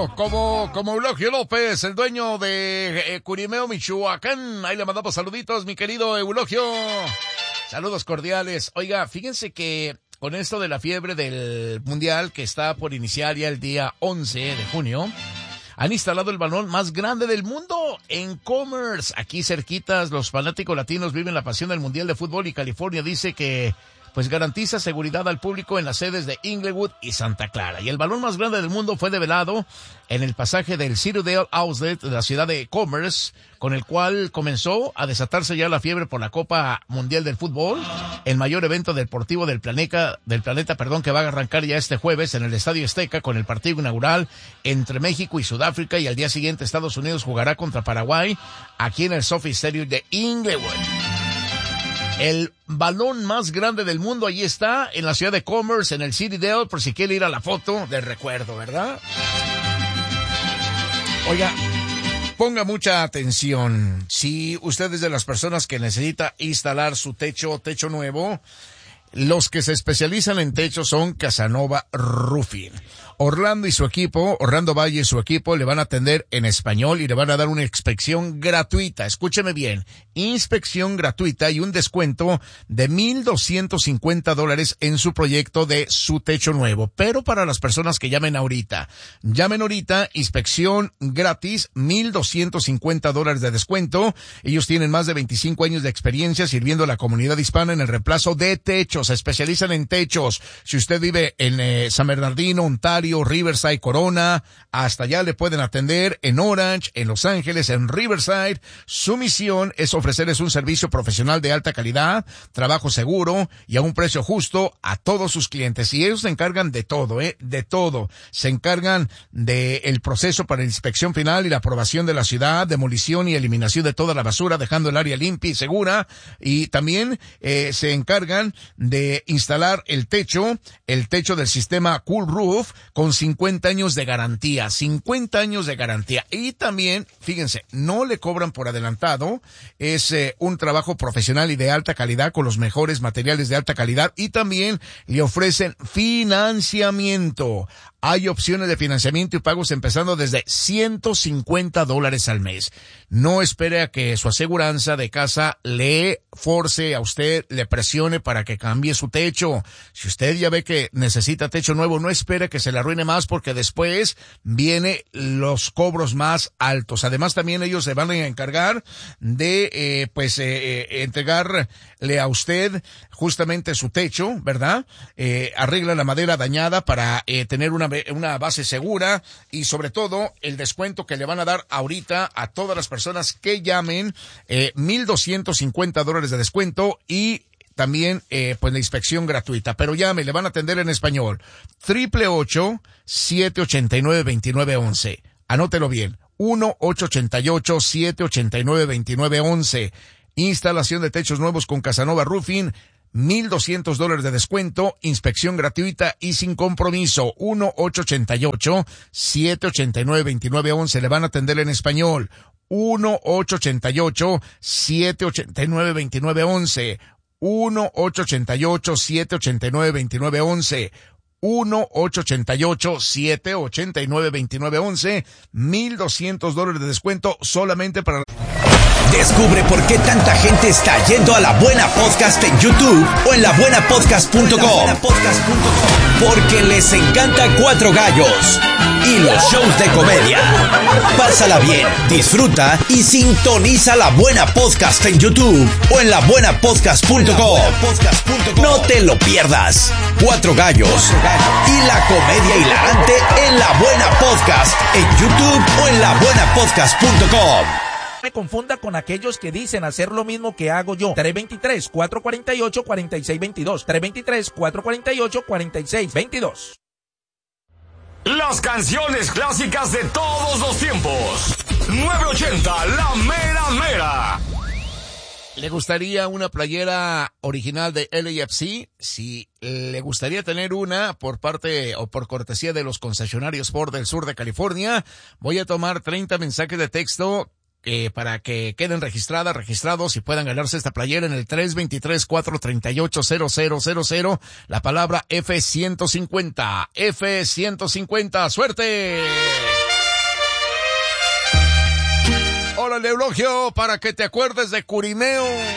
como Eulogio López, el dueño de Curimeo, Michoacán. Ahí le mandamos saluditos, mi querido Eulogio. Saludos cordiales. Oiga, fíjense que con esto de la fiebre del Mundial, que está por iniciar ya el día 11 de junio, han instalado el balón más grande del mundo en Commerce. Aquí cerquitas, los fanáticos latinos viven la pasión del Mundial de Fútbol y California dice que pues garantiza seguridad al público en las sedes de Inglewood y Santa Clara. Y el balón más grande del mundo fue develado en el pasaje del Citadel Outlet de la ciudad de Commerce, con el cual comenzó a desatarse ya la fiebre por la Copa Mundial del Fútbol, el mayor evento deportivo del planeta, que va a arrancar ya este jueves en el Estadio Azteca con el partido inaugural entre México y Sudáfrica, y al día siguiente Estados Unidos jugará contra Paraguay aquí en el SoFi Stadium de Inglewood. El balón más grande del mundo, ahí está, en la ciudad de Commerce, en el Citadel, por si quiere ir a la foto del recuerdo, ¿verdad? Oiga, ponga mucha atención. Si usted es de las personas que necesita instalar su techo nuevo, los que se especializan en techos son Casanova Roofing. Orlando Valle y su equipo le van a atender en español y le van a dar una inspección gratuita. Escúcheme bien, inspección gratuita y un descuento de $1,250 en su proyecto de su techo nuevo. Pero para las personas que llamen ahorita, inspección gratis, $1,250 de descuento. Ellos tienen más de 25 años de experiencia sirviendo a la comunidad hispana en el reemplazo de techos. Se especializan en techos. Si usted vive en San Bernardino, Ontario, Riverside, Corona, hasta allá le pueden atender en Orange, en Los Ángeles, en Riverside. Su misión es ofrecerles un servicio profesional de alta calidad, trabajo seguro y a un precio justo a todos sus clientes. Y ellos se encargan de todo, de todo. Se encargan del proceso para la inspección final y la aprobación de la ciudad, demolición y eliminación de toda la basura, dejando el área limpia y segura. Y también se encargan de instalar el techo del sistema Cool Roof con 50 años de garantía, 50 años de garantía. Y también, fíjense, no le cobran por adelantado, es un trabajo profesional y de alta calidad con los mejores materiales de alta calidad, y también le ofrecen financiamiento. Hay opciones de financiamiento y pagos empezando desde $150 al mes. No espere a que su aseguranza de casa le force a usted, le presione para que cambie su techo. Si usted ya ve que necesita techo nuevo, no espere que se le arruine más, porque después vienen los cobros más altos. Además, también ellos se van a encargar de, entregarle a usted justamente su techo, ¿verdad? Arregla la madera dañada para tener una base segura, y sobre todo el descuento que le van a dar ahorita a todas las personas que llamen, $1,250 de descuento y también pues la inspección gratuita. Pero llame, le van a atender en español. 888-789-2911. Anótelo bien. 1-888-789-2911. Instalación de techos nuevos con Casanova Roofing. $1,200 de descuento, inspección gratuita y sin compromiso. 1-888-789-2911. Le van a atender en español. 1-888-789-2911. 1-888-789-2911. 1-888-789-2911. $1,200 de descuento solamente para... Descubre por qué tanta gente está yendo a La Buena Podcast en YouTube o en labuenapodcast.com. Porque les encanta Cuatro Gallos y los shows de comedia. Pásala bien, disfruta y sintoniza La Buena Podcast en YouTube o en labuenapodcast.com. No te lo pierdas. Cuatro Gallos y la comedia hilarante en La Buena Podcast en YouTube o en labuenapodcast.com. Me confunda con aquellos que dicen hacer lo mismo que hago yo. 323-448-4622. 323-448-4622. Las canciones clásicas de todos los tiempos. 980, la mera mera. ¿Le gustaría una playera original de LAFC? Si le gustaría tener una por parte o por cortesía de los concesionarios Ford del sur de California, voy a tomar 30 mensajes de texto para que queden registrados y puedan ganarse esta playera en el 323-438-0000, la palabra F150, F150, ¡suerte! Eulogio, para que te acuerdes de Curimeo.